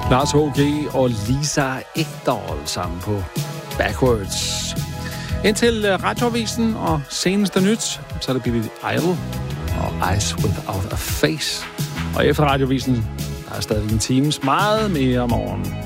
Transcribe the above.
Lars H.G. og Lisa Ekdahl sammen på Backwards. Indtil Radioavisen og seneste nyt, så er det Billy Idol og Eyes Without a Face. Og efter Radioavisen, der er stadig en times meget mere om morgenen.